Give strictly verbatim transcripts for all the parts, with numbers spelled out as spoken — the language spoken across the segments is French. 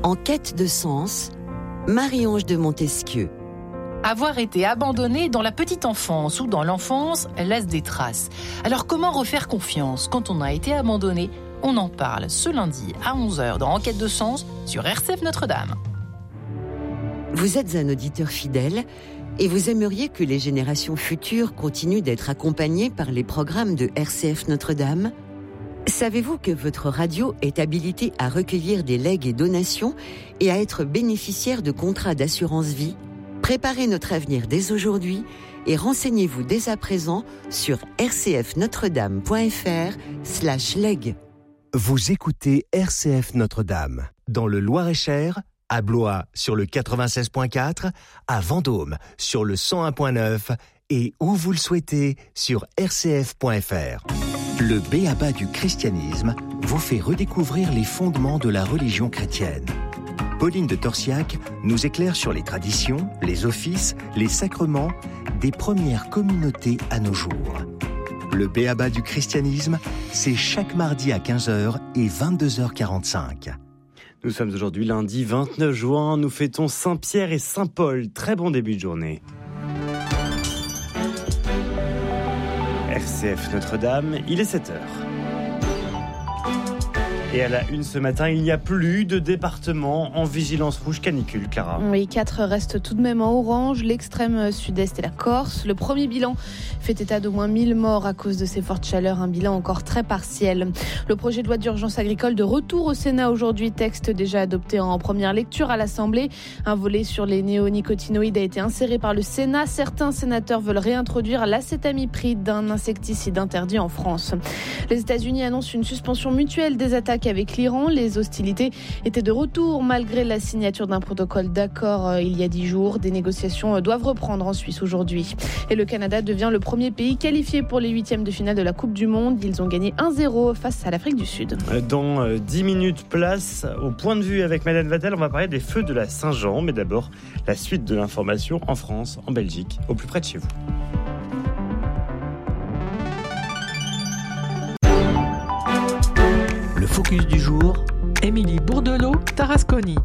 En quête de sens, Marie-Ange de Montesquieu. Avoir été abandonné dans la petite enfance ou dans l'enfance laisse des traces. Alors comment refaire confiance quand on a été abandonné ? On en parle ce lundi à onze heures dans Enquête de sens sur R C F Notre-Dame. Vous êtes un auditeur fidèle et vous aimeriez que les générations futures continuent d'être accompagnées par les programmes de R C F Notre-Dame ? Savez-vous que votre radio est habilitée à recueillir des legs et donations et à être bénéficiaire de contrats d'assurance vie ? Préparez notre avenir dès aujourd'hui et renseignez-vous dès à présent sur rcfnotredame.fr slash leg. Vous écoutez R C F Notre-Dame, dans le Loir-et-Cher, à Blois sur le quatre-vingt-seize virgule quatre, à Vendôme sur le cent un virgule neuf et où vous le souhaitez sur r c f point f r. Le B A B A du christianisme vous fait redécouvrir les fondements de la religion chrétienne. Pauline de Torsiac nous éclaire sur les traditions, les offices, les sacrements des premières communautés à nos jours. Le B A B A du christianisme, c'est chaque mardi à quinze heures et vingt-deux heures quarante-cinq. Nous sommes aujourd'hui lundi vingt-neuf juin, nous fêtons Saint-Pierre et Saint-Paul. Très bon début de journée. R C F Notre-Dame, il est sept heures. Et à la une ce matin, il n'y a plus de département en vigilance rouge canicule, Clara. Oui, quatre restent tout de même en orange, l'extrême sud-est et la Corse. Le premier bilan fait état d'au moins mille morts à cause de ces fortes chaleurs, un bilan encore très partiel. Le projet de loi d'urgence agricole de retour au Sénat aujourd'hui, texte déjà adopté en première lecture à l'Assemblée. Un volet sur les néonicotinoïdes a été inséré par le Sénat. Certains sénateurs veulent réintroduire l'acétamipride, d'un insecticide interdit en France. Les États-Unis annoncent une suspension mutuelle des attaques avec l'Iran. Les hostilités étaient de retour malgré la signature d'un protocole d'accord il y a dix jours. Des négociations doivent reprendre en Suisse aujourd'hui. Et le Canada devient le premier pays qualifié pour les huitièmes de finale de la Coupe du Monde. Ils ont gagné un zéro face à l'Afrique du Sud. Dans dix minutes, place au point de vue avec Madeleine Vatel. On va parler des feux de la Saint-Jean. Mais d'abord, la suite de l'information en France, en Belgique, au plus près de chez vous. Le focus du jour, Émilie Bourdelot-Tarasconi.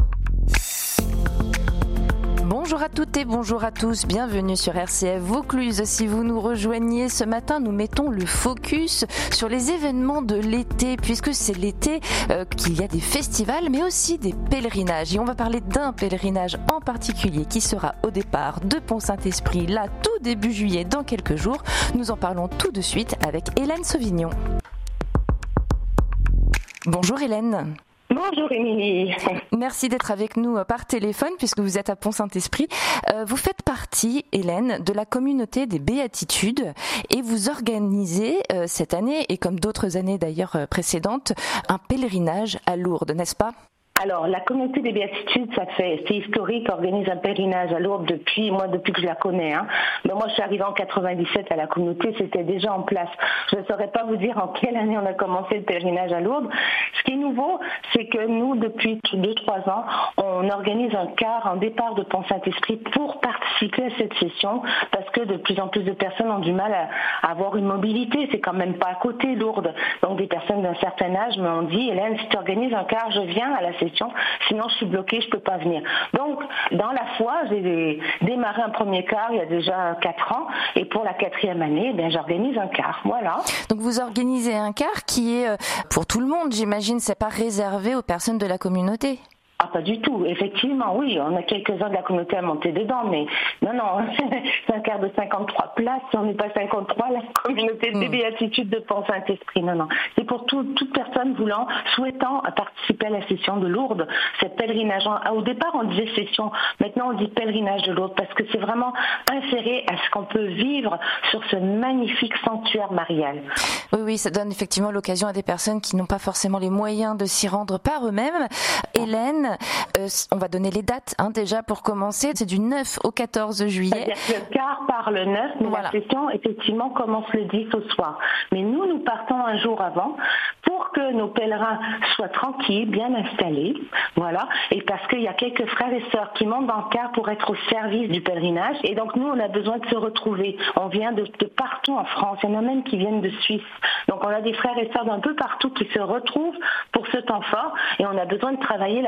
Bonjour à toutes et bonjour à tous, bienvenue sur R C F Vaucluse. Si vous nous rejoignez ce matin, nous mettons le focus sur les événements de l'été, puisque c'est l'été euh, qu'il y a des festivals, mais aussi des pèlerinages. Et on va parler d'un pèlerinage en particulier qui sera au départ de Pont-Saint-Esprit, là tout début juillet, dans quelques jours. Nous en parlons tout de suite avec Hélène Sauvignon. Bonjour Hélène. Bonjour Émilie. Merci d'être avec nous par téléphone puisque vous êtes à Pont-Saint-Esprit. Euh, vous faites partie, Hélène, de la communauté des Béatitudes et vous organisez euh, cette année, et comme d'autres années d'ailleurs euh, précédentes, un pèlerinage à Lourdes, n'est-ce pas ? Alors, la communauté des Béatitudes, ça fait, c'est historique, organise un pèlerinage à Lourdes depuis, moi, depuis que je la connais, hein. Mais moi, je suis arrivée en quatre-vingt-dix-sept à la communauté, c'était déjà en place. Je ne saurais pas vous dire en quelle année on a commencé le pèlerinage à Lourdes. Ce qui est nouveau, c'est que nous, depuis deux, trois ans, on organise un car, un départ de Pont-Saint-Esprit pour participer à cette session, parce que de plus en plus de personnes ont du mal à, à avoir une mobilité. C'est quand même pas à côté, Lourdes. Donc, des personnes d'un certain âge m'ont dit, Hélène, si tu organises un car, je viens à la session. Sinon je suis bloquée, je peux pas venir. Donc dans la foi, j'ai démarré un premier car il y a déjà quatre ans, et pour la quatrième année, eh bien, j'organise un car. Voilà. Donc vous organisez un car qui est pour tout le monde, j'imagine, c'est pas réservé aux personnes de la communauté. Ah, pas du tout. Effectivement, oui, on a quelques-uns de la communauté à monter dedans, mais non, non, c'est un quart de cinquante-trois places. On n'est pas cinquante-trois, la communauté des mmh. Béatitudes de Pont-Saint-Esprit. Non, non. C'est pour tout, toute personne voulant, souhaitant participer à la session de Lourdes, cette pèlerinage. Au départ, on disait session. Maintenant, on dit pèlerinage de Lourdes parce que c'est vraiment inséré à ce qu'on peut vivre sur ce magnifique sanctuaire marial. Oui, oui, ça donne effectivement l'occasion à des personnes qui n'ont pas forcément les moyens de s'y rendre par eux-mêmes. Hélène, Euh, on va donner les dates hein, déjà pour commencer. C'est du neuf au quatorze juillet. C'est-à-dire que le car part le neuf, mais voilà. La session effectivement commence le dix au soir. Mais nous, nous partons un jour avant pour que nos pèlerins soient tranquilles, bien installés. Voilà. Et parce qu'il y a quelques frères et sœurs qui montent dans le car pour être au service du pèlerinage. Et donc nous, on a besoin de se retrouver. On vient de, de partout en France. Il y en a même qui viennent de Suisse. Donc on a des frères et sœurs d'un peu partout qui se retrouvent pour ce temps fort. Et on a besoin de travailler la journée du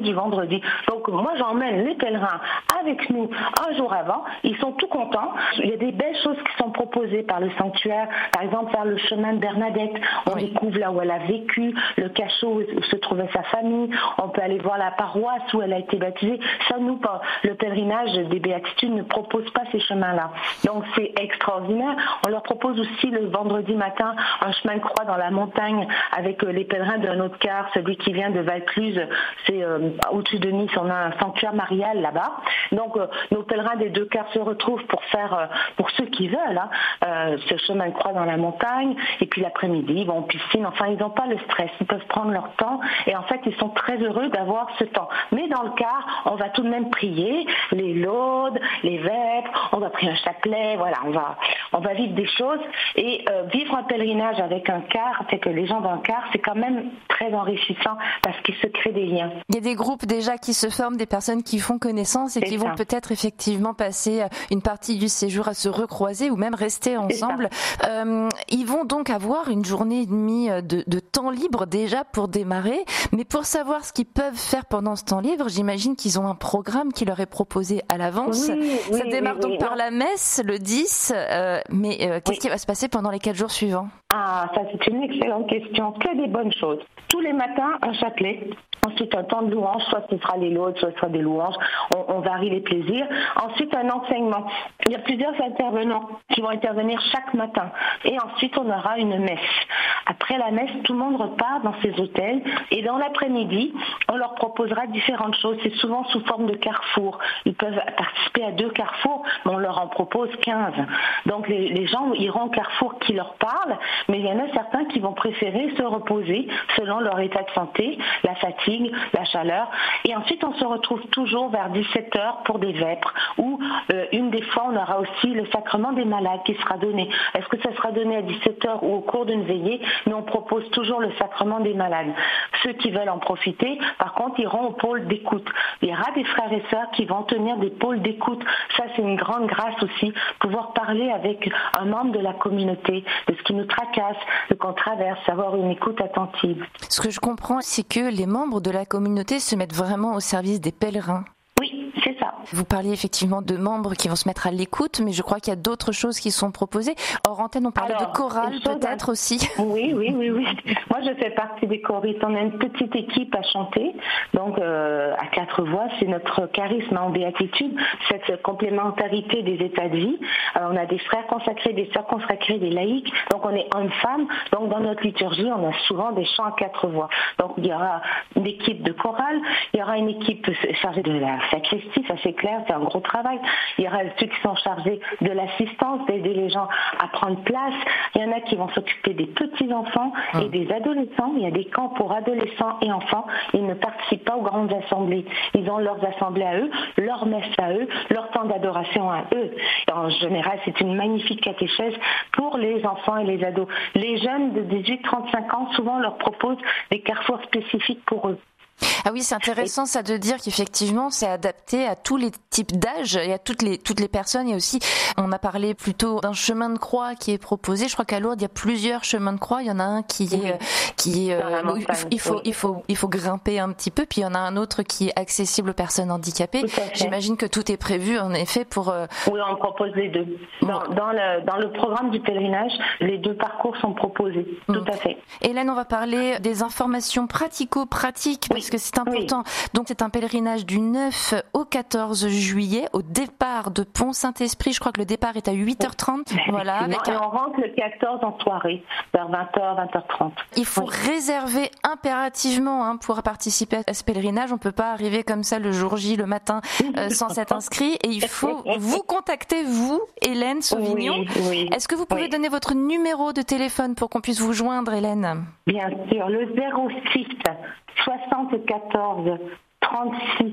du vendredi. Donc moi j'emmène les pèlerins avec nous un jour avant, ils sont tout contents. Il y a des belles choses qui sont proposées par le sanctuaire, par exemple faire le chemin de Bernadette, on oui. découvre là où elle a vécu, le cachot où se trouvait sa famille, on peut aller voir la paroisse où elle a été baptisée. Ça, nous, le pèlerinage des Béatitudes ne propose pas ces chemins-là. Donc c'est extraordinaire. On leur propose aussi le vendredi matin un chemin de croix dans la montagne avec les pèlerins d'un autre quart, celui qui vient de Vaucluse, c'est euh, au-dessus de Nice, on a un sanctuaire marial là-bas. Donc euh, nos pèlerins des deux quarts se retrouvent pour faire, euh, pour ceux qui veulent, hein, euh, ce chemin de croix dans la montagne, et puis l'après-midi, ils vont en piscine. Enfin, ils n'ont pas le stress, ils peuvent prendre leur temps, et en fait, ils sont très heureux d'avoir ce temps. Mais dans le quart, on va tout de même prier, les laudes, les vêpres, on va prier un chapelet, voilà, on va, on va vivre des choses, et euh, vivre un pèlerinage avec un quart, c'est que les gens d'un quart, c'est quand même très enrichissant parce qu'il se crée des liens. Il y a des groupes déjà qui se forment, des personnes qui font connaissance et c'est qui ça. vont peut-être effectivement passer une partie du séjour à se recroiser ou même rester ensemble. Euh, ils vont donc avoir une journée et demie de, de temps libre déjà pour démarrer, mais pour savoir ce qu'ils peuvent faire pendant ce temps libre, j'imagine qu'ils ont un programme qui leur est proposé à l'avance. Oui, oui, ça démarre oui, donc oui, par non. la messe le dix, euh, mais euh, qu'est-ce oui. qui va se passer pendant les quatre jours suivants ? Ah, ça c'est une excellente question, que des bonnes choses. Tous les matins, un chapelet. Ensuite, un temps de louange, soit ce sera les laudes, soit ce sera des louanges. On, on varie les plaisirs. Ensuite, un enseignement. Il y a plusieurs intervenants qui vont intervenir chaque matin. Et ensuite, on aura une messe. Après la messe, tout le monde repart dans ses hôtels. Et dans l'après-midi, on leur proposera différentes choses. C'est souvent sous forme de carrefour. Ils peuvent participer à deux carrefours, mais on leur en propose quinze. Donc, les, les gens iront au carrefour qui leur parle, mais il y en a certains qui vont préférer se reposer selon leur état de santé, la fatigue, la chaleur, et ensuite on se retrouve toujours vers dix-sept heures pour des vêpres, où euh, une des fois on aura aussi le sacrement des malades qui sera donné. Est-ce que ça sera donné à dix-sept heures ou au cours d'une veillée? Mais on propose toujours le sacrement des malades. Ceux qui veulent en profiter, par contre, iront au pôle d'écoute. Il y aura des frères et sœurs qui vont tenir des pôles d'écoute. Ça, c'est une grande grâce aussi, pouvoir parler avec un membre de la communauté, de ce qui nous tracasse, de qu'on traverse, avoir une écoute attentive. Ce que je comprends, c'est que les membres de la communauté se mettent vraiment au service des pèlerins. Oui, c'est ça. Vous parliez effectivement de membres qui vont se mettre à l'écoute, mais je crois qu'il y a d'autres choses qui sont proposées. Hors antenne, on parlait Alors, de chorale peut-être à... aussi. Oui, oui, oui, oui. Moi, je fais partie des choristes. On a une petite équipe à chanter, donc euh, à quatre voix. C'est notre charisme en béatitude, cette complémentarité des états de vie. Alors, on a des frères consacrés, des sœurs consacrées, des laïcs. Donc, on est hommes-femmes. Donc, dans notre liturgie, on a souvent des chants à quatre voix. Donc, il y aura une équipe de chorale, il y aura une équipe chargée de la sacristie, ça c'est clair, c'est un gros travail. Il y aura ceux qui sont chargés de l'assistance, d'aider les gens à prendre place. Il y en a qui vont s'occuper des petits-enfants et des adolescents. Il y a des camps pour adolescents et enfants. Ils ne participent pas aux grandes assemblées. Ils ont leurs assemblées à eux, leur messe à eux, leur temps d'adoration à eux. Et en général, c'est une magnifique catéchèse pour les enfants et les ados. Les jeunes de dix-huit à trente-cinq ans, souvent, leur proposent des carrefours spécifiques pour eux. Ah oui, c'est intéressant ça de dire qu'effectivement c'est adapté à tous les types d'âge et à toutes les toutes les personnes. Il y a aussi, on a parlé plutôt d'un chemin de croix qui est proposé. Je crois qu'à Lourdes il y a plusieurs chemins de croix. Il y en a un qui est oui. qui est euh, montagne, il faut oui. il faut il faut grimper un petit peu. Puis il y en a un autre qui est accessible aux personnes handicapées. J'imagine que tout est prévu en effet pour. Euh... Oui, on propose les deux. Dans, bon. dans le dans le programme du pèlerinage, les deux parcours sont proposés. Mmh. Tout à fait. Hélène, on va parler des informations pratico-pratiques. Oui. Parce que c'est important. Oui. Donc c'est un pèlerinage du neuf au quatorze juillet au départ de Pont-Saint-Esprit. Je crois que le départ est à huit heures trente. Oui. Voilà. Avec et un... on rentre le quatorze en soirée, vers vingt heures, vingt heures trente. Il faut oui. réserver impérativement hein, pour participer à ce pèlerinage. On peut pas arriver comme ça le jour J, le matin, euh, sans s'être inscrit. Et il faut vous contacter, vous, Hélène Sauvignon. Oui, oui. Est-ce que vous pouvez oui. donner votre numéro de téléphone pour qu'on puisse vous joindre, Hélène? Bien sûr, le zéro six soixante-quatorze trente-six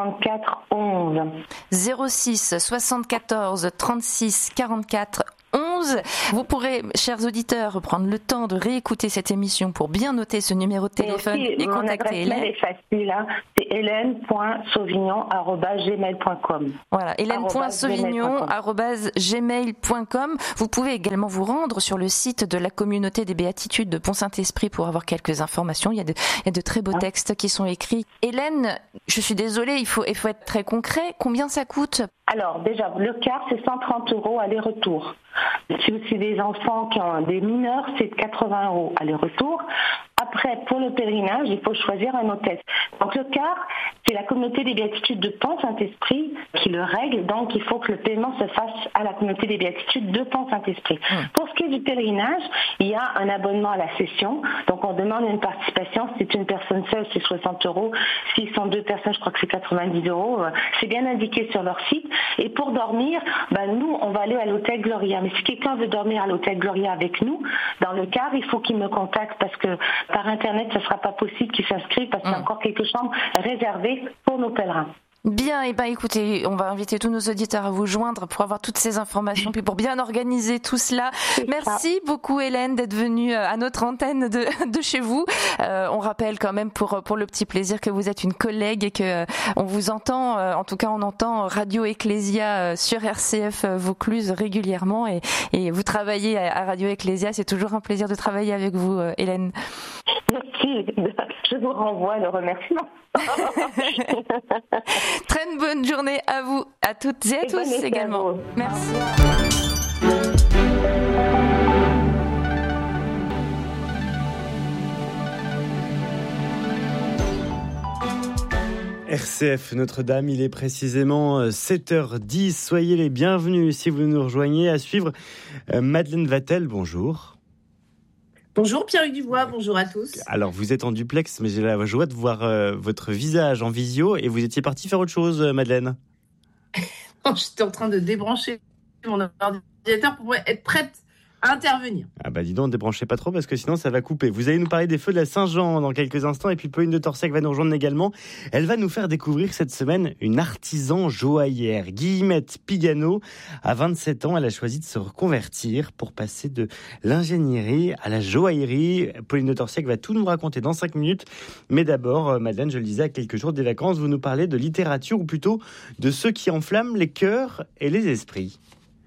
quarante-quatre onze. zéro six soixante-quatorze trente-six quarante-quatre onze. onze. Vous pourrez, chers auditeurs, prendre le temps de réécouter cette émission pour bien noter ce numéro de téléphone et, aussi, et contacter Hélène. Mon adresse mail est facile, hein. C'est hélène point sauvignon arobase gmail point com. Voilà, hélène point sauvignon arobase gmail point com. Vous pouvez également vous rendre sur le site de la communauté des béatitudes de Pont-Saint-Esprit pour avoir quelques informations. Il y a de, il y a de très beaux textes qui sont écrits. Hélène, je suis désolée, il faut, il faut être très concret. Combien ça coûte ? Alors déjà, le quart, c'est cent trente euros aller-retour. Si vous avez des enfants qui ont des mineurs, c'est quatre-vingts euros aller-retour. Après, pour le pèlerinage, il faut choisir un hôtesse. Donc le quart, c'est la communauté des béatitudes de Pont-Saint-Esprit qui le règle. Donc il faut que le paiement se fasse à la communauté des béatitudes de Pont-Saint-Esprit. Mmh. Pour ce qui est du pèlerinage, il y a un abonnement à la session. Donc on demande une participation. Si c'est une personne seule, c'est soixante euros. S'ils sont deux personnes, je crois que c'est quatre-vingt-dix euros. C'est bien indiqué sur leur site. Et pour dormir, ben nous, on va aller à l'hôtel Gloria. Mais si quelqu'un veut dormir à l'hôtel Gloria avec nous, dans le quart, il faut qu'il me contacte parce que par Internet, ce ne sera pas possible qu'il s'inscrive parce qu'il y a encore quelques chambres réservées pour nos pèlerins. Bien, et eh ben écoutez, on va inviter tous nos auditeurs à vous joindre pour avoir toutes ces informations, puis pour bien organiser tout cela. C'est Merci ça. beaucoup Hélène d'être venue à notre antenne de, de chez vous. Euh, on rappelle quand même pour pour le petit plaisir que vous êtes une collègue et que euh, on vous entend, euh, en tout cas on entend Radio Ecclésia euh, sur R C F Vaucluse régulièrement et, et vous travaillez à, à Radio Ecclésia. C'est toujours un plaisir de travailler avec vous, euh, Hélène. Merci, je vous renvoie le remerciement. Très bonne journée à vous, à toutes et à et tous également. Merci. R C F Notre-Dame, il est précisément sept heures dix. Soyez les bienvenus si vous nous rejoignez. À suivre, Madeleine Vatel, bonjour. Bonjour Pierre-Hugues Dubois, bonjour à tous. Alors vous êtes en duplex, mais j'ai la joie de voir euh, votre visage en visio et vous étiez parti faire autre chose, Madeleine. Non, j'étais en train de débrancher mon ordinateur pour être prête à intervenir. Ah bah dis donc, ne débranchez pas trop parce que sinon ça va couper. Vous allez nous parler des feux de la Saint-Jean dans quelques instants et puis Pauline de Torsec va nous rejoindre également. Elle va nous faire découvrir cette semaine une artisan joaillère. Guillemette Pigano, à vingt-sept ans, elle a choisi de se reconvertir pour passer de l'ingénierie à la joaillerie. Pauline de Torsec va tout nous raconter dans cinq minutes. Mais d'abord, Madeleine, je le disais, à quelques jours des vacances, vous nous parlez de littérature ou plutôt de ceux qui enflamment les cœurs et les esprits.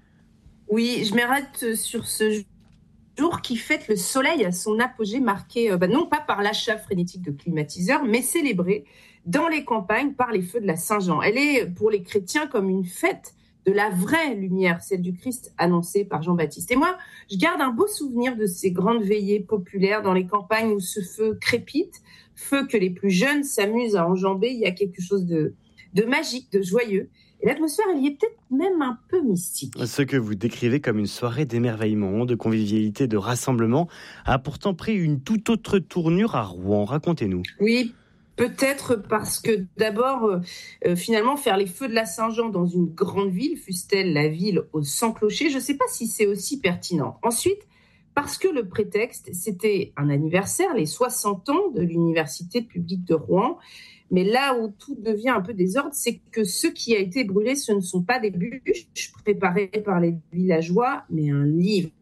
Oui, je m'arrête sur ce jour qui fête le soleil à son apogée, marqué euh, bah non pas par l'achat frénétique de climatiseurs, mais célébré dans les campagnes par les feux de la Saint-Jean. Elle est pour les chrétiens comme une fête de la vraie lumière, celle du Christ annoncée par Jean-Baptiste. Et moi, je garde un beau souvenir de ces grandes veillées populaires dans les campagnes où ce feu crépite, feu que les plus jeunes s'amusent à enjamber. Il y a quelque chose de, de magique, de joyeux. Et l'atmosphère, elle y est peut-être même un peu mystique. Ce que vous décrivez comme une soirée d'émerveillement, de convivialité, de rassemblement, a pourtant pris une toute autre tournure à Rouen. Racontez-nous. Oui, peut-être parce que d'abord, euh, finalement, faire les feux de la Saint-Jean dans une grande ville, fût-elle la ville aux cent clochers, je ne sais pas si c'est aussi pertinent. Ensuite, parce que le prétexte, c'était un anniversaire, les soixante ans de l'Université publique de Rouen. Mais là où tout devient un peu désordre, c'est que ce qui a été brûlé, ce ne sont pas des bûches préparées par les villageois, mais un livre.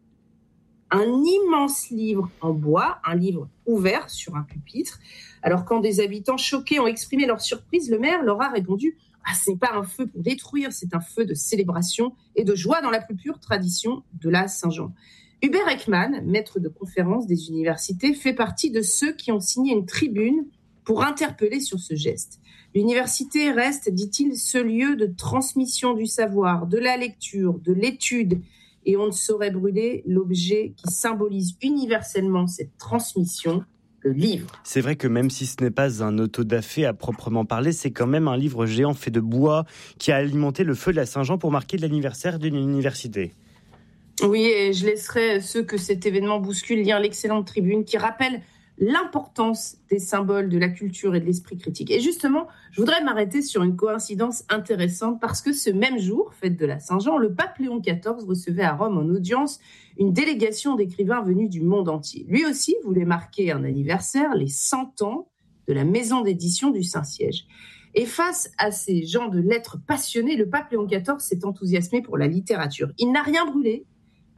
Un immense livre en bois, un livre ouvert sur un pupitre. Alors quand des habitants choqués ont exprimé leur surprise, le maire leur a répondu « Ah, ce n'est pas un feu pour détruire, c'est un feu de célébration et de joie dans la plus pure tradition de la Saint-Jean ». Hubert Ekman, maître de conférence des universités, fait partie de ceux qui ont signé une tribune pour interpeller sur ce geste. L'université reste, dit-il, ce lieu de transmission du savoir, de la lecture, de l'étude, et on ne saurait brûler l'objet qui symbolise universellement cette transmission, le livre. C'est vrai que même si ce n'est pas un autodafé à proprement parler, c'est quand même un livre géant fait de bois qui a alimenté le feu de la Saint-Jean pour marquer l'anniversaire d'une université. Oui, et je laisserai ceux que cet événement bouscule lire l'excellente tribune qui rappelle l'importance des symboles de la culture et de l'esprit critique. Et justement, je voudrais m'arrêter sur une coïncidence intéressante parce que ce même jour, fête de la Saint-Jean, le pape Léon quatorze recevait à Rome en audience une délégation d'écrivains venus du monde entier. Lui aussi voulait marquer un anniversaire, les cent ans de la maison d'édition du Saint-Siège. Et face à ces gens de lettres passionnés, le pape Léon quatorze s'est enthousiasmé pour la littérature. Il n'a rien brûlé,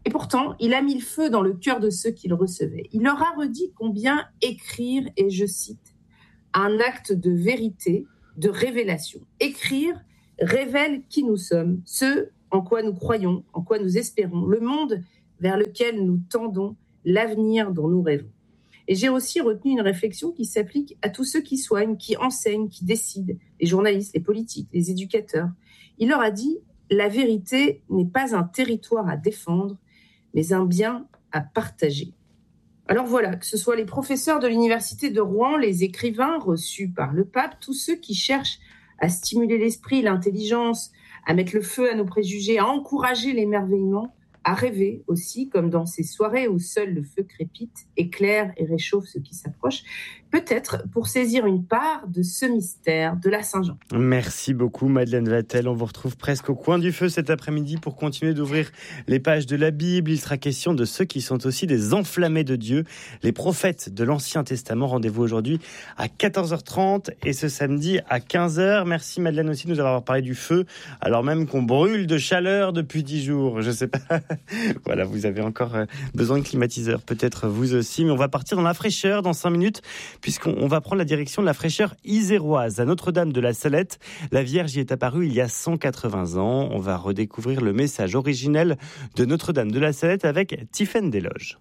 Et pourtant, il a mis le feu dans le cœur de ceux qui le recevaient. Il leur a redit combien écrire est, je cite, un acte de vérité, de révélation. Écrire révèle qui nous sommes, ce en quoi nous croyons, en quoi nous espérons, le monde vers lequel nous tendons, l'avenir dont nous rêvons. Et j'ai aussi retenu une réflexion qui s'applique à tous ceux qui soignent, qui enseignent, qui décident, les journalistes, les politiques, les éducateurs. Il leur a dit « La vérité n'est pas un territoire à défendre, mais un bien à partager. » Alors voilà, que ce soit les professeurs de l'université de Rouen, les écrivains reçus par le pape, tous ceux qui cherchent à stimuler l'esprit, l'intelligence, à mettre le feu à nos préjugés, à encourager l'émerveillement, à rêver aussi, comme dans ces soirées où seul le feu crépite, éclaire et réchauffe ceux qui s'approchent, peut-être pour saisir une part de ce mystère de la Saint-Jean. Merci beaucoup Madeleine Vatel. On vous retrouve presque au coin du feu cet après-midi pour continuer d'ouvrir les pages de la Bible. Il sera question de ceux qui sont aussi des enflammés de Dieu, les prophètes de l'Ancien Testament. Rendez-vous aujourd'hui à quatorze heures trente et ce samedi à quinze heures. Merci Madeleine aussi de nous avoir parlé du feu, alors même qu'on brûle de chaleur depuis dix jours. Je sais pas. Voilà, vous avez encore besoin de climatiseur, peut-être vous aussi. Mais on va partir dans la fraîcheur dans cinq minutes, puisqu'on on va prendre la direction de la fraîcheur iséroise. À Notre-Dame de la Salette, la Vierge y est apparue il y a cent quatre-vingts ans. On va redécouvrir le message originel de Notre-Dame de la Salette avec Tiffaine Desloges.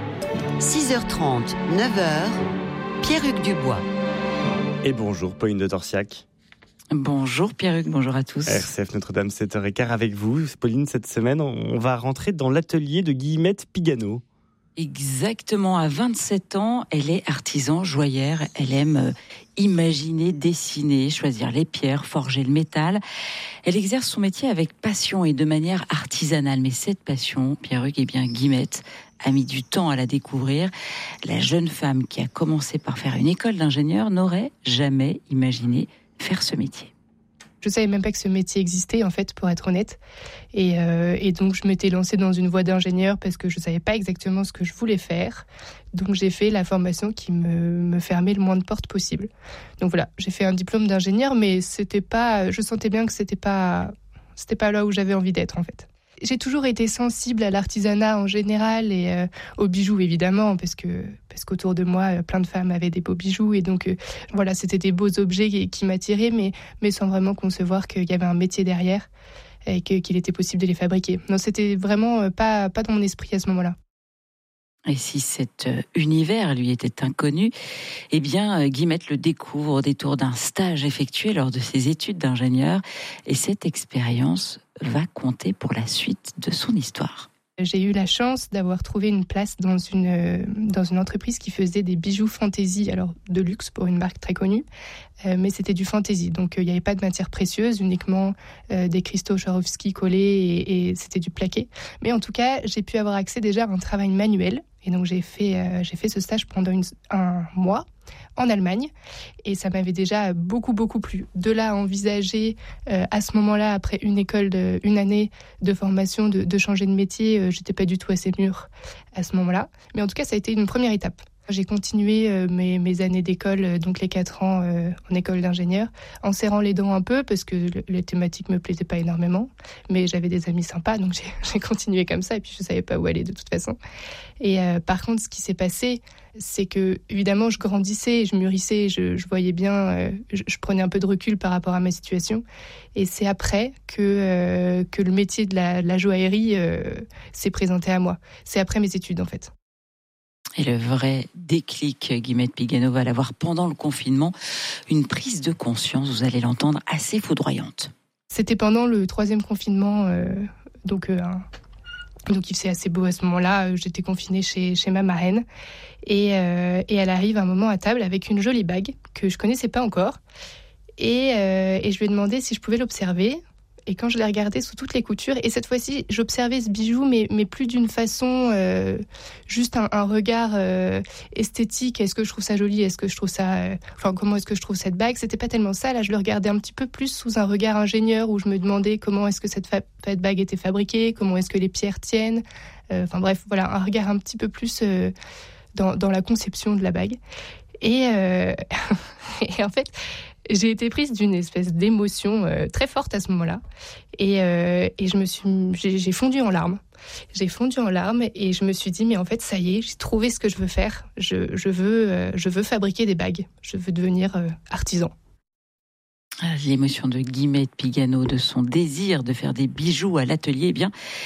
six heures trente, neuf heures, Pierre-Hugues Dubois. Et bonjour Pauline de Torsiac. Bonjour Pierre-Hugues, bonjour à tous. R C F Notre-Dame, sept heures quinze avec vous. Pauline, cette semaine, on va rentrer dans l'atelier de Guillemette Pigano. Exactement, à vingt-sept ans, elle est artisan joaillère. Elle aime imaginer, dessiner, choisir les pierres, forger le métal. Elle exerce son métier avec passion et de manière artisanale. Mais cette passion, Pierre-Hugues, eh bien, Guillemette a mis du temps à la découvrir. La jeune femme qui a commencé par faire une école d'ingénieur n'aurait jamais imaginé faire ce métier. Je savais même pas que ce métier existait, en fait, pour être honnête. Et, euh, et donc, je m'étais lancée dans une voie d'ingénieur parce que je savais pas exactement ce que je voulais faire. Donc, j'ai fait la formation qui me, me fermait le moins de portes possible. Donc voilà, j'ai fait un diplôme d'ingénieur, mais c'était pas, je sentais bien que c'était pas, c'était pas là où j'avais envie d'être, en fait. J'ai toujours été sensible à l'artisanat en général et euh, aux bijoux évidemment parce que parce qu'autour de moi euh, plein de femmes avaient des beaux bijoux et donc euh, voilà, c'était des beaux objets qui, qui m'attiraient mais mais sans vraiment concevoir qu'il y avait un métier derrière et que, qu'il était possible de les fabriquer. Non, c'était vraiment euh, pas pas dans mon esprit à ce moment-là. Et si cet univers lui était inconnu, eh bien, Guillemette le découvre au détour d'un stage effectué lors de ses études d'ingénieur. Et cette expérience va compter pour la suite de son histoire. J'ai eu la chance d'avoir trouvé une place dans une, dans une entreprise qui faisait des bijoux fantaisie, alors de luxe pour une marque très connue, euh, mais c'était du fantaisie. Donc il n'y avait pas de matière précieuse, uniquement euh, des cristaux Swarovski collés et, et c'était du plaqué. Mais en tout cas, j'ai pu avoir accès déjà à un travail manuel. Et donc j'ai fait, euh, j'ai fait ce stage pendant une, un mois en Allemagne et ça m'avait déjà beaucoup beaucoup plu. De là à envisager euh, à ce moment-là, après une école, de, une année de formation, de, de changer de métier, euh, j'étais pas du tout assez mûre à ce moment-là. Mais en tout cas, ça a été une première étape. J'ai continué euh, mes, mes années d'école, euh, donc les quatre ans euh, en école d'ingénieur, en serrant les dents un peu parce que le, les thématiques me plaisaient pas énormément, mais j'avais des amis sympas, donc j'ai, j'ai continué comme ça et puis je savais pas où aller de toute façon. Et euh, par contre, ce qui s'est passé, c'est que évidemment, je grandissais, je mûrissais, je, je voyais bien, euh, je, je prenais un peu de recul par rapport à ma situation. Et c'est après que euh, que le métier de la, de la joaillerie euh, s'est présenté à moi. C'est après mes études en fait. Et le vrai déclic, Guillemette Pigano va l'avoir pendant le confinement, une prise de conscience, vous allez l'entendre, assez foudroyante. C'était pendant le troisième confinement, euh, donc, euh, donc il faisait assez beau à ce moment-là, j'étais confinée chez, chez ma marraine, et, euh, et elle arrive un moment à table avec une jolie bague que je ne connaissais pas encore, et, euh, et je lui ai demandé si je pouvais l'observer. Et quand je l'ai regardé sous toutes les coutures, et cette fois-ci, j'observais ce bijou, mais, mais plus d'une façon, euh, juste un, un regard euh, esthétique. Est-ce que je trouve ça joli ? Est-ce que je trouve ça... Euh, enfin, comment est-ce que je trouve cette bague ? C'était pas tellement ça. Là, je le regardais un petit peu plus sous un regard ingénieur, où je me demandais comment est-ce que cette, fa- cette bague était fabriquée, comment est-ce que les pierres tiennent. Euh, enfin bref, voilà, un regard un petit peu plus euh, dans, dans la conception de la bague. Et, euh, et en fait... J'ai été prise d'une espèce d'émotion euh, très forte à ce moment-là. Et, euh, et je me suis, j'ai, j'ai fondu en larmes. J'ai fondu en larmes et je me suis dit, mais en fait, ça y est, j'ai trouvé ce que je veux faire. Je, je, veux, euh, je veux fabriquer des bagues. Je veux devenir euh, artisan. L'émotion de Guillemette Pigano, de son désir de faire des bijoux à l'atelier, eh bien,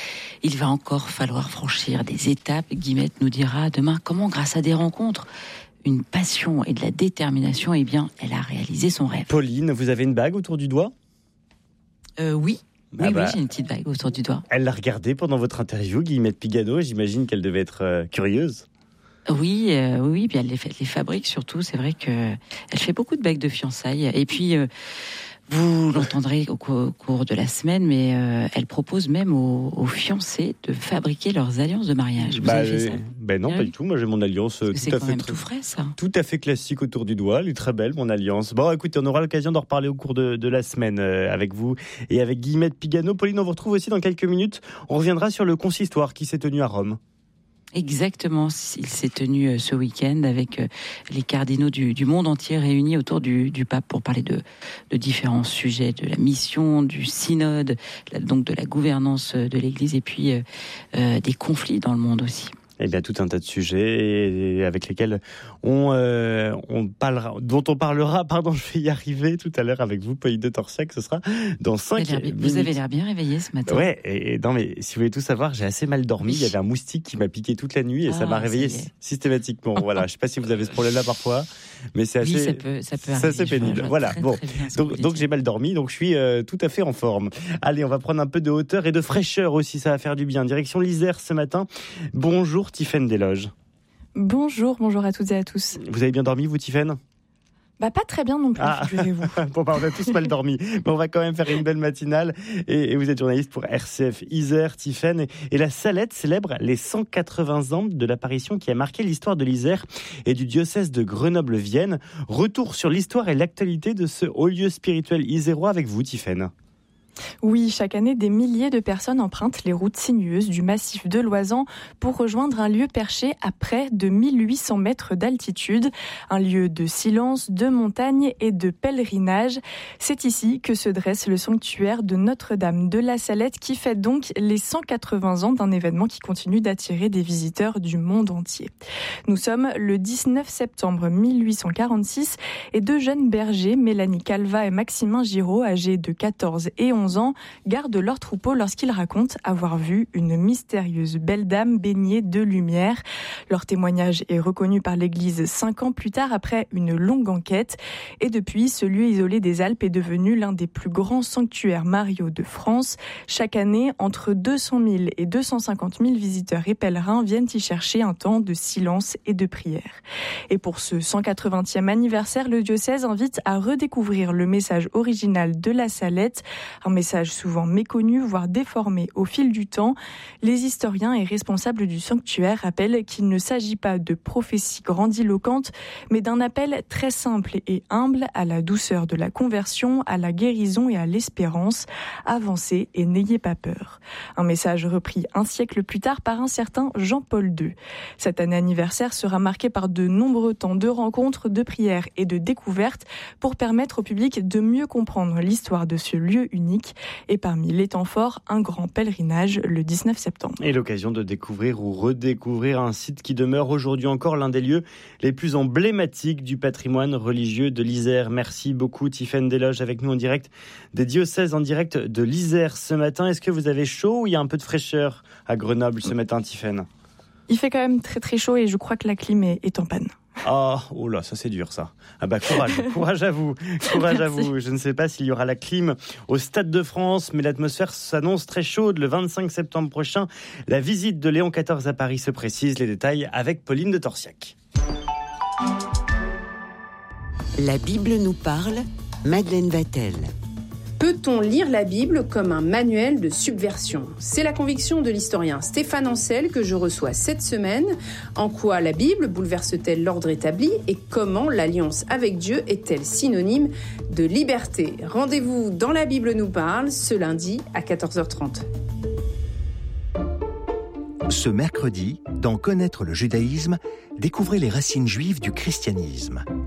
il va encore falloir franchir des étapes. Guillemette nous dira demain comment, grâce à des rencontres, une passion et de la détermination, eh bien, elle a réalisé son rêve. Pauline, vous avez une bague autour du doigt ? euh, Oui. Ah oui, bah, oui, j'ai une petite bague autour du doigt. Elle l'a regardée pendant votre interview, Guillemette Pigano. J'imagine qu'elle devait être euh, curieuse. Oui, euh, oui, puis elle les, fait, elle les fabrique surtout. C'est vrai qu'elle fait beaucoup de bagues de fiançailles. Et puis, euh, vous l'entendrez au, co- au cours de la semaine, mais euh, elle propose même aux, aux fiancés de fabriquer leurs alliances de mariage. Vous bah, avez fait ça ? Ben non, Ah pas oui. du tout. Moi, j'ai mon alliance euh, tout C'est à quand fait même très- tout frais, ça. tout à fait classique autour du doigt. Elle est très belle, mon alliance. Bon, écoutez, on aura l'occasion d'en reparler au cours de, de la semaine euh, avec vous et avec Guillemette Pigano. Pauline, on vous retrouve aussi dans quelques minutes. On reviendra sur le consistoire qui s'est tenu à Rome. Exactement, il s'est tenu ce week-end avec les cardinaux du, du monde entier réunis autour du, du pape pour parler de, de différents sujets, de la mission, du synode, donc de la gouvernance de l'Église et puis euh, des conflits dans le monde aussi. Eh bien, tout un tas de sujets avec lesquels on, euh, on parlera, dont on parlera, pardon, je vais y arriver tout à l'heure avec vous, Pauline de Torsiac, ce sera dans cinq minutes. Vous avez l'air bien réveillé ce matin. Ouais, et, et non, mais si vous voulez tout savoir, j'ai assez mal dormi. Oui. Il y avait un moustique qui m'a piqué toute la nuit et ah, ça m'a réveillé ça systématiquement. Voilà, je ne sais pas si vous avez ce problème-là parfois, mais c'est assez, oui, ça peut, ça peut c'est assez pénible. Voilà, très, bon, très bien, donc, donc j'ai mal dormi, donc je suis euh, tout à fait en forme. Allez, on va prendre un peu de hauteur et de fraîcheur aussi, ça va faire du bien. Direction l'Isère ce matin. Bonjour Tiffaine Desloges. Bonjour, bonjour à toutes et à tous. Vous avez bien dormi, vous, Tiffaine ? Bah pas très bien non plus, ah. figurez-vous. Bon, bah, on a tous mal dormi, mais on va quand même faire une belle matinale. Et, et vous êtes journaliste pour R C F Isère, Tiffaine. Et, et la Salette célèbre les cent quatre-vingts ans de l'apparition qui a marqué l'histoire de l'Isère et du diocèse de Grenoble-Vienne. Retour sur l'histoire et l'actualité de ce haut lieu spirituel isérois avec vous, Tiffaine. Oui, chaque année, des milliers de personnes empruntent les routes sinueuses du massif de l'Oisans pour rejoindre un lieu perché à près de mille huit cents mètres d'altitude. Un lieu de silence, de montagne et de pèlerinage. C'est ici que se dresse le sanctuaire de Notre-Dame de la Salette qui fête donc les cent quatre-vingts ans d'un événement qui continue d'attirer des visiteurs du monde entier. Nous sommes le dix-neuf septembre mille huit cent quarante-six et deux jeunes bergers, Mélanie Calva et Maximin Giraud, âgés de quatorze et onze ans, gardent leur troupeau lorsqu'ils racontent avoir vu une mystérieuse belle dame baignée de lumière. Leur témoignage est reconnu par l'Église cinq ans plus tard après une longue enquête. Et depuis, ce lieu isolé des Alpes est devenu l'un des plus grands sanctuaires mariaux de France. Chaque année, entre deux cent mille et deux cent cinquante mille visiteurs et pèlerins viennent y chercher un temps de silence et de prière. Et pour ce cent quatre-vingtième anniversaire, le diocèse invite à redécouvrir le message original de la Salette, un message souvent méconnu, voire déformé au fil du temps. Les historiens et responsables du sanctuaire rappellent qu'il ne s'agit pas de prophéties grandiloquentes, mais d'un appel très simple et humble à la douceur de la conversion, à la guérison et à l'espérance. Avancez et n'ayez pas peur. Un message repris un siècle plus tard par un certain Jean-Paul deux. Cette année anniversaire sera marquée par de nombreux temps de rencontres, de prières et de découvertes pour permettre au public de mieux comprendre l'histoire de ce lieu unique. Et parmi les temps forts, un grand pèlerinage le dix-neuf septembre. Et l'occasion de découvrir ou redécouvrir un site qui demeure aujourd'hui encore l'un des lieux les plus emblématiques du patrimoine religieux de l'Isère. Merci beaucoup Tiffaine Desloges avec nous en direct des diocèses, en direct de l'Isère ce matin. Est-ce que vous avez chaud ou il y a un peu de fraîcheur à Grenoble ce matin, Tiffaine ? Il fait quand même très très chaud et je crois que la clim est, est en panne. Ah, oh là, ça c'est dur ça. Ah bah courage, courage à vous, courage à vous. Je ne sais pas s'il y aura la clim au Stade de France, mais l'atmosphère s'annonce très chaude le vingt-cinq septembre prochain. La visite de Léon quatorze à Paris se précise. Les détails avec Pauline de Torsiac. La Bible nous parle, Madeleine Vatel. Peut-on lire la Bible comme un manuel de subversion ? C'est la conviction de l'historien Stéphane Ancel que je reçois cette semaine. En quoi la Bible bouleverse-t-elle l'ordre établi et comment l'alliance avec Dieu est-elle synonyme de liberté ? Rendez-vous dans La Bible nous parle ce lundi à quatorze heures trente. Ce mercredi, dans Connaître le judaïsme, découvrez les racines juives du christianisme.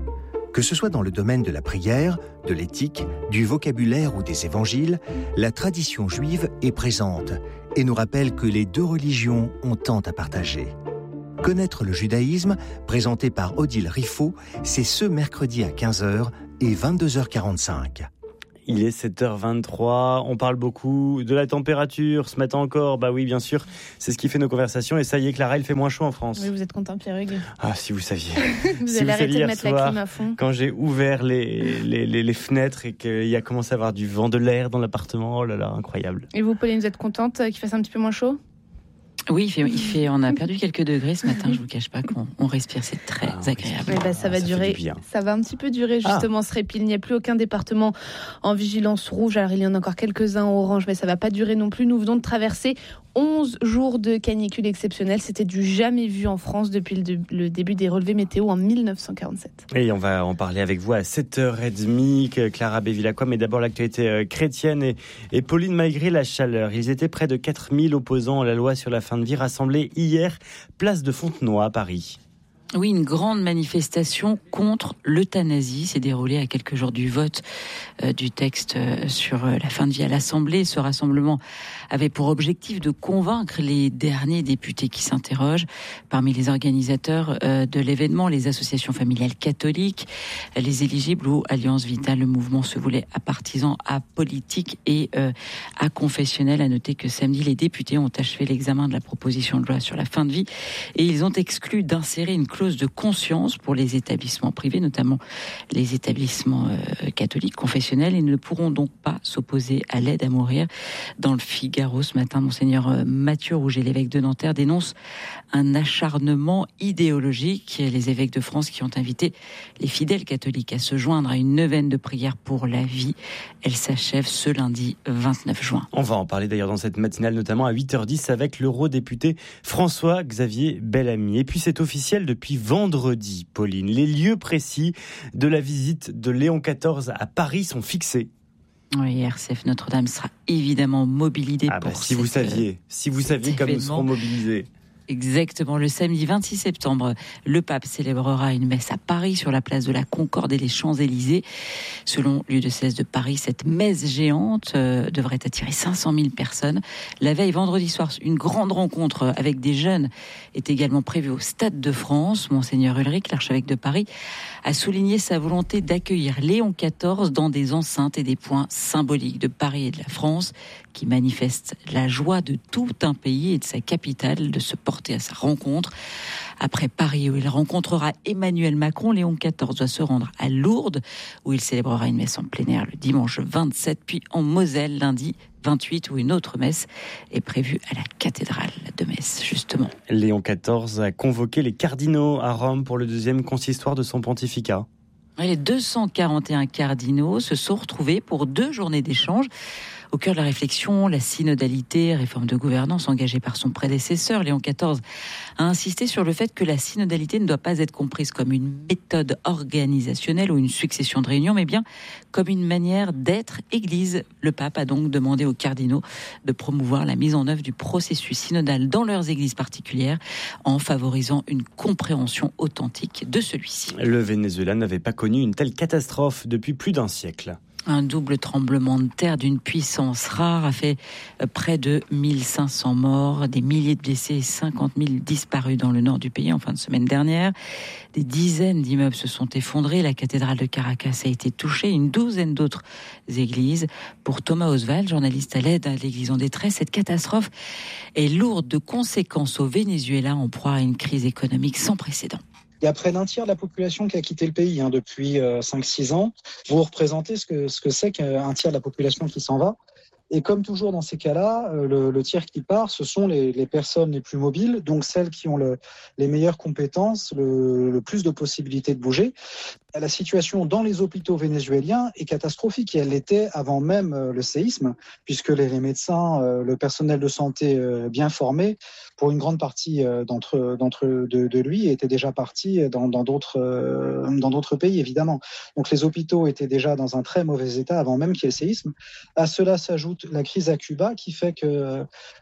Que ce soit dans le domaine de la prière, de l'éthique, du vocabulaire ou des évangiles, la tradition juive est présente et nous rappelle que les deux religions ont tant à partager. Connaître le judaïsme, présenté par Odile Riffaut, c'est ce mercredi à quinze heures et vingt-deux heures quarante-cinq. Il est sept heures vingt-trois, on parle beaucoup de la température, ce matin encore, bah oui bien sûr, c'est ce qui fait nos conversations et ça y est Clara, il fait moins chaud en France. Oui, vous êtes content Pierre-Hugues? Ah si vous saviez, vous si allez vous arrêter saviez de mettre soir, la clim à fond. Quand j'ai ouvert les, les, les, les fenêtres et qu'il y a commencé à avoir du vent, de l'air dans l'appartement, oh là là, incroyable. Et vous Pauline, vous êtes contente qu'il fasse un petit peu moins chaud? Oui, il fait, il fait, on a perdu quelques degrés ce matin, je vous cache pas qu'on on respire, c'est très ah, agréable. Eh ben, ça va ah, ça durer, ça va un petit peu durer justement ah. ce répit. Il n'y a plus aucun département en vigilance rouge, alors il y en a encore quelques-uns en orange, mais ça va pas durer non plus. Nous venons de traverser onze jours de canicule exceptionnelle, c'était du jamais vu en France depuis le, de, le début des relevés météo en mille neuf cent quarante-sept. Et on va en parler avec vous à sept heures trente, Clara Bévilacqua, mais d'abord l'actualité chrétienne et, et Pauline, malgré la chaleur, ils étaient près de quatre mille opposants à la loi sur la fin de vie rassemblés hier, place de Fontenoy à Paris. Oui, une grande manifestation contre l'euthanasie s'est déroulée à quelques jours du vote euh, du texte euh, sur euh, la fin de vie à l'Assemblée. Ce rassemblement avait pour objectif de convaincre les derniers députés qui s'interrogent. Parmi les organisateurs euh, de l'événement, les associations familiales catholiques, les éligibles ou Alliance Vitale. Le mouvement se voulait apartisan, apolitique et euh, aconfessionnel. À noter que samedi, les députés ont achevé l'examen de la proposition de loi sur la fin de vie et ils ont exclu d'insérer une clause de conscience pour les établissements privés, notamment les établissements euh, catholiques, confessionnels, et ne pourront donc pas s'opposer à l'aide à mourir. Dans le Figaro ce matin, Monseigneur Mathieu Rouget, l'évêque de Nanterre, dénonce un acharnement idéologique. Les évêques de France qui ont invité les fidèles catholiques à se joindre à une neuvaine de prière pour la vie. Elle s'achève ce lundi vingt-neuf juin. On va en parler d'ailleurs dans cette matinale, notamment à huit heures dix avec l'eurodéputé François-Xavier Bellamy. Et puis c'est officiel depuis vendredi, Pauline. Les lieux précis de la visite de Léon quatorze à Paris sont fixés. Oui, R C F Notre-Dame sera évidemment mobilisée ah pour bah, si vous saviez, si vous saviez comme nous serons mobilisés. Exactement. Le samedi vingt-six septembre, le pape célébrera une messe à Paris sur la place de la Concorde et les Champs-Élysées. Selon l'U diocèse de Paris, cette messe géante euh, devrait attirer cinq cent mille personnes. La veille, vendredi soir, une grande rencontre avec des jeunes est également prévue au Stade de France. Monseigneur Ulrich, l'archevêque de Paris, a souligné sa volonté d'accueillir Léon quatorze dans des enceintes et des points symboliques de Paris et de la France qui manifestent la joie de tout un pays et de sa capitale de se porter à sa rencontre. Après Paris, où il rencontrera Emmanuel Macron, Léon quatorze doit se rendre à Lourdes, où il célébrera une messe en plein air le dimanche vingt-sept, puis en Moselle lundi vingt-huit, où une autre messe est prévue à la cathédrale de Metz, justement. Léon quatorze a convoqué les cardinaux à Rome pour le deuxième consistoire de son pontificat. Les deux cent quarante et un cardinaux se sont retrouvés pour deux journées d'échange. Au cœur de la réflexion, la synodalité, réforme de gouvernance engagée par son prédécesseur, Léon quatorze, a insisté sur le fait que la synodalité ne doit pas être comprise comme une méthode organisationnelle ou une succession de réunions, mais bien comme une manière d'être Église. Le pape a donc demandé aux cardinaux de promouvoir la mise en œuvre du processus synodal dans leurs églises particulières en favorisant une compréhension authentique de celui-ci. Le Venezuela n'avait pas connu une telle catastrophe depuis plus d'un siècle. Un double tremblement de terre d'une puissance rare a fait près de mille cinq cents morts, des milliers de blessés et cinquante mille disparus dans le nord du pays en fin de semaine dernière. Des dizaines d'immeubles se sont effondrés. La cathédrale de Caracas a été touchée, une douzaine d'autres églises. Pour Thomas Oswald, journaliste à l'aide à l'église en détresse, cette catastrophe est lourde de conséquences au Venezuela en proie à une crise économique sans précédent. Il y a près d'un tiers de la population qui a quitté le pays hein, depuis euh, cinq six ans. Vous représentez ce que, ce que c'est qu'un tiers de la population qui s'en va. Et comme toujours dans ces cas-là, euh, le, le tiers qui part, ce sont les, les personnes les plus mobiles, donc celles qui ont le, les meilleures compétences, le, le plus de possibilités de bouger. La situation dans les hôpitaux vénézuéliens est catastrophique et elle l'était avant même euh, le séisme, puisque les, les médecins, euh, le personnel de santé euh, bien formé, pour une grande partie euh, d'entre, d'entre de, de lui, étaient déjà partis dans, dans, d'autres, euh, dans d'autres pays, évidemment. Donc les hôpitaux étaient déjà dans un très mauvais état avant même qu'il y ait le séisme. À cela s'ajoute la crise à Cuba qui fait que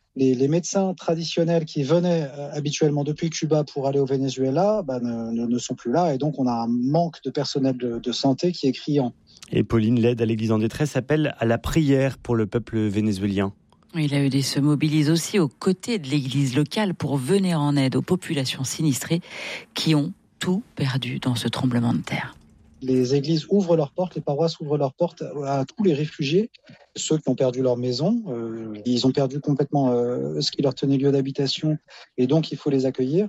Les, les médecins traditionnels qui venaient euh, habituellement depuis Cuba pour aller au Venezuela bah, ne, ne, ne sont plus là et donc on a un manque de personnel de, de santé qui est criant. Et Pauline, l'aide à l'Église en détresse appelle à la prière pour le peuple vénézuélien. Oui, l'A E D se mobilise aussi aux côtés de l'Église locale pour venir en aide aux populations sinistrées qui ont tout perdu dans ce tremblement de terre. Les églises ouvrent leurs portes, les paroisses ouvrent leurs portes à tous les réfugiés, ceux qui ont perdu leur maison. Euh, ils ont perdu complètement euh, ce qui leur tenait lieu d'habitation et donc il faut les accueillir.